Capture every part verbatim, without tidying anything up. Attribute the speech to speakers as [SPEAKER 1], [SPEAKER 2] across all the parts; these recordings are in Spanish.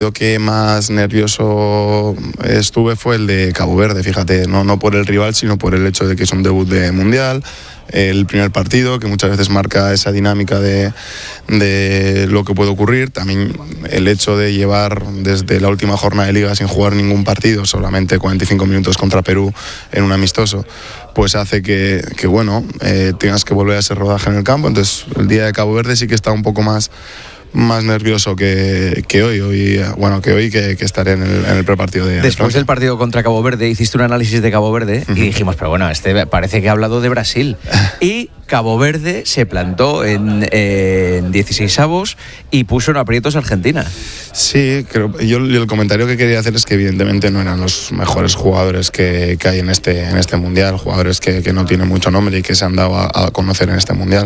[SPEAKER 1] Lo que más nervioso estuve fue el de Cabo Verde, fíjate, no, no por el rival, sino por el hecho de que es un debut de Mundial, el primer partido, que muchas veces marca esa dinámica de, de lo que puede ocurrir. También el hecho de llevar desde la última jornada de Liga sin jugar ningún partido, solamente cuarenta y cinco minutos contra Perú en un amistoso, pues hace que, que bueno, eh, tengas que volver a ese rodaje en el campo. Entonces el día de Cabo Verde sí que está un poco más... más nervioso que, que hoy, hoy bueno, que hoy que, que estaré en el, en el prepartido de
[SPEAKER 2] Después
[SPEAKER 1] Francia.
[SPEAKER 2] del partido contra Cabo Verde hiciste un análisis de Cabo Verde uh-huh. y dijimos, pero bueno, este parece que ha hablado de Brasil. Y Cabo Verde se plantó en, en dieciseisavos y puso en aprietos a Argentina.
[SPEAKER 1] Sí, creo, yo el comentario que quería hacer es que evidentemente no eran los mejores jugadores que, que hay en este, en este Mundial, jugadores que, que no tienen mucho nombre y que se han dado a, a conocer en este Mundial.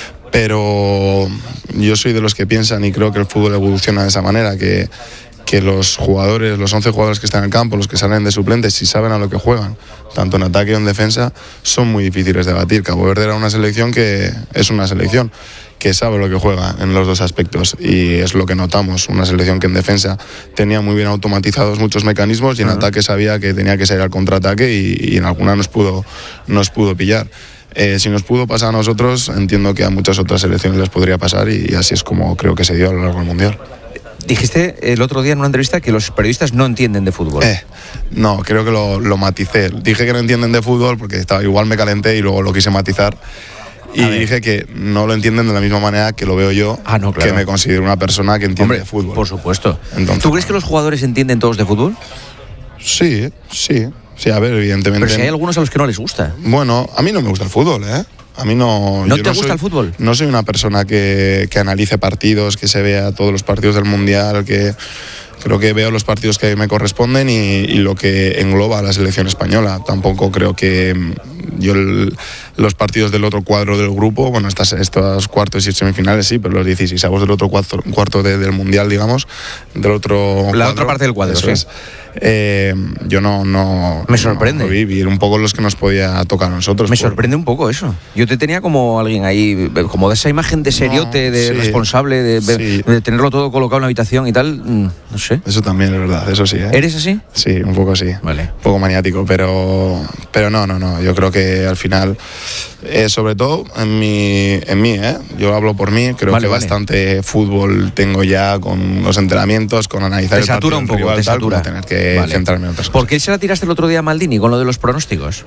[SPEAKER 1] Pero yo soy de los que piensan y creo que el fútbol evoluciona de esa manera, que, que los jugadores, los once jugadores que están en el campo, los que salen de suplentes, si saben a lo que juegan, tanto en ataque o en defensa, son muy difíciles de batir. Cabo Verde era una selección que es una selección que sabe lo que juega en los dos aspectos y es lo que notamos, una selección que en defensa tenía muy bien automatizados muchos mecanismos y en uh-huh. ataque sabía que tenía que salir al contraataque y, y en alguna nos pudo, nos pudo pillar. Eh, si nos pudo pasar a nosotros, entiendo que a muchas otras selecciones les podría pasar y, y así es como creo que se dio a lo largo del Mundial.
[SPEAKER 2] Dijiste el otro día en una entrevista que los periodistas no entienden de fútbol.
[SPEAKER 1] Eh, no, creo que lo, lo maticé. Dije que no entienden de fútbol porque estaba, igual me calenté y luego lo quise matizar. Y dije que no lo entienden de la misma manera que lo veo yo,
[SPEAKER 2] ah, no, claro.
[SPEAKER 1] que me considero una persona que entiende
[SPEAKER 2] Hombre,
[SPEAKER 1] de fútbol.
[SPEAKER 2] Por supuesto.
[SPEAKER 1] Entonces,
[SPEAKER 2] ¿tú crees que los jugadores entienden todos de fútbol?
[SPEAKER 1] Sí, sí. Sí, a ver, evidentemente.
[SPEAKER 2] Pero si hay algunos a los que no les gusta.
[SPEAKER 1] Bueno, a mí no me gusta el fútbol, ¿eh? A mí no...
[SPEAKER 2] ¿No
[SPEAKER 1] yo
[SPEAKER 2] te
[SPEAKER 1] no
[SPEAKER 2] gusta
[SPEAKER 1] soy,
[SPEAKER 2] el fútbol?
[SPEAKER 1] No soy una persona que, que analice partidos, que se vea todos los partidos del Mundial, que... Creo que veo los partidos que me corresponden y, y lo que engloba a la selección española. Tampoco creo que yo el, los partidos del otro cuadro del grupo, bueno, estas, estos cuartos y semifinales sí, pero los dieciseisavos del otro cuarto, cuarto de, del Mundial, digamos, del otro
[SPEAKER 2] La
[SPEAKER 1] cuadro,
[SPEAKER 2] otra parte del cuadro,
[SPEAKER 1] eso
[SPEAKER 2] sí.
[SPEAKER 1] es. Eh, yo no, no...
[SPEAKER 2] Me sorprende.
[SPEAKER 1] No, vivir un poco los que nos podía tocar a nosotros.
[SPEAKER 2] Me
[SPEAKER 1] por...
[SPEAKER 2] sorprende un poco eso. Yo te tenía como alguien ahí, como de esa imagen de seriote, no, de sí, responsable, de, sí. de tenerlo todo colocado en la habitación y tal, no sé.
[SPEAKER 1] Eso también es verdad, eso sí, ¿eh?
[SPEAKER 2] ¿Eres así?
[SPEAKER 1] Sí, un poco así.
[SPEAKER 2] Vale.
[SPEAKER 1] Un poco maniático, pero, pero no, no, no. Yo creo que al final, eh, sobre todo en mi, en mí, ¿eh? Yo hablo por mí, creo vale, que vale. bastante fútbol tengo ya con los entrenamientos, con analizar
[SPEAKER 2] te
[SPEAKER 1] el partido
[SPEAKER 2] un poco,
[SPEAKER 1] rival,
[SPEAKER 2] te
[SPEAKER 1] tal,
[SPEAKER 2] satura.
[SPEAKER 1] tener que
[SPEAKER 2] vale.
[SPEAKER 1] centrarme en otras cosas.
[SPEAKER 2] ¿Por qué se la tiraste el otro día a Maldini con lo de los pronósticos?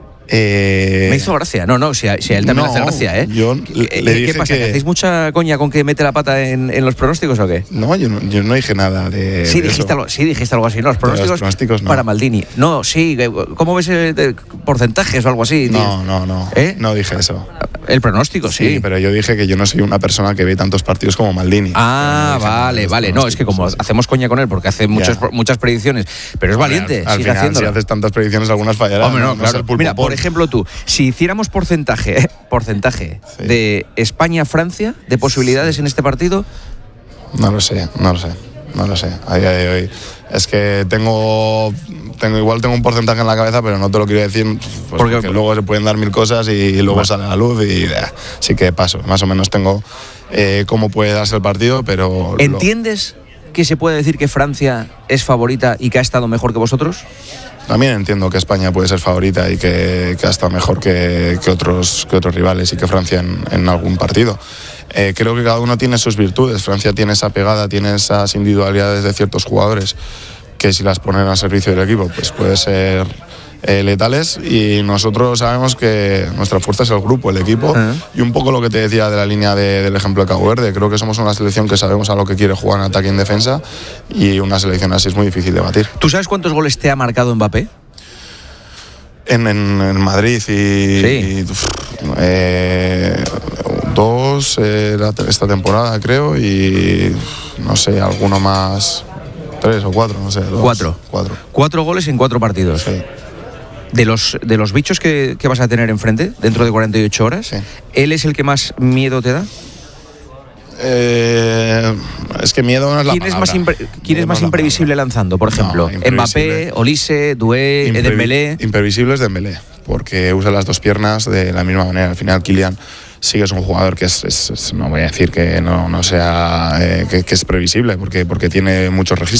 [SPEAKER 1] Eh...
[SPEAKER 2] Me hizo gracia. No, no, si a, si a él también
[SPEAKER 1] no,
[SPEAKER 2] le hace gracia, ¿eh?
[SPEAKER 1] Yo
[SPEAKER 2] ¿Qué,
[SPEAKER 1] le dije
[SPEAKER 2] ¿qué pasa?
[SPEAKER 1] que...
[SPEAKER 2] ¿Que hacéis mucha coña con que mete la pata en, en los pronósticos o qué?
[SPEAKER 1] No, yo no, yo no dije nada de,
[SPEAKER 2] sí,
[SPEAKER 1] de
[SPEAKER 2] dijiste
[SPEAKER 1] eso.
[SPEAKER 2] Algo, sí, dijiste algo así. No, los pronósticos,
[SPEAKER 1] los pronósticos no.
[SPEAKER 2] Para Maldini. No, sí, ¿cómo ves el porcentajes o algo así?
[SPEAKER 1] No, no, no.
[SPEAKER 2] ¿Eh?
[SPEAKER 1] No dije eso.
[SPEAKER 2] El pronóstico, sí.
[SPEAKER 1] Sí, pero yo dije que yo no soy una persona que ve tantos partidos como Maldini.
[SPEAKER 2] Ah, no vale, vale. No, es que como hacemos coña con él porque hace muchos, muchas predicciones, pero es Hombre, valiente,
[SPEAKER 1] al, al
[SPEAKER 2] sigue
[SPEAKER 1] final,
[SPEAKER 2] haciéndolo.
[SPEAKER 1] Si haces tantas predicciones, algunas fallarán.
[SPEAKER 2] Hombre, no,
[SPEAKER 1] no,
[SPEAKER 2] claro.
[SPEAKER 1] no es
[SPEAKER 2] Mira, por ejemplo, tú, si hiciéramos porcentaje, porcentaje sí. de España-Francia, de posibilidades en este partido...
[SPEAKER 1] No lo sé, no lo sé, no lo sé. A día de hoy es que tengo... Tengo, igual tengo un porcentaje en la cabeza, pero no te lo quiero decir pues porque, porque luego se pueden dar mil cosas y, y luego bueno. sale a la luz y eh, sí que paso. Más o menos tengo eh, cómo puede darse el partido, pero...
[SPEAKER 2] ¿Entiendes lo... que se puede decir que Francia es favorita y que ha estado mejor que vosotros?
[SPEAKER 1] También entiendo que España puede ser favorita y que, que ha estado mejor que, que, otros, que otros rivales y que Francia en, en algún partido. Eh, creo que cada uno tiene sus virtudes. Francia tiene esa pegada, tiene esas individualidades de ciertos jugadores que si las ponen al servicio del equipo pues puede ser eh, letales y nosotros sabemos que nuestra fuerza es el grupo, el equipo uh-huh. y un poco lo que te decía de la línea de, del ejemplo de Cabo Verde. Creo que somos una selección que sabemos a lo que quiere jugar en ataque y en defensa y una selección así es muy difícil de batir.
[SPEAKER 2] ¿Tú sabes cuántos goles te ha marcado Mbappé?
[SPEAKER 1] En, en, en Madrid y,
[SPEAKER 2] sí.
[SPEAKER 1] y eh, dos eh, esta temporada creo y no sé, alguno más... Tres o cuatro, no sé. Dos,
[SPEAKER 2] cuatro.
[SPEAKER 1] Cuatro.
[SPEAKER 2] Cuatro goles en cuatro partidos.
[SPEAKER 1] Sí.
[SPEAKER 2] De los, de los bichos que, que vas a tener enfrente dentro de cuarenta y ocho horas,
[SPEAKER 1] sí.
[SPEAKER 2] ¿él es el que más miedo te da?
[SPEAKER 1] Eh, es que miedo no es la
[SPEAKER 2] ¿Quién
[SPEAKER 1] palabra.
[SPEAKER 2] Es más impre- ¿Quién es más imprevisible lanzando, por ejemplo?
[SPEAKER 1] No,
[SPEAKER 2] Mbappé, Olise, Doué,
[SPEAKER 1] Imprevi-
[SPEAKER 2] Dembélé.
[SPEAKER 1] Imprevisible es Dembélé, porque usa las dos piernas de la misma manera. Al final Kylian sí que es un jugador que es, es, es no voy a decir que no, no sea, eh, que, que es previsible, porque, porque tiene muchos registros.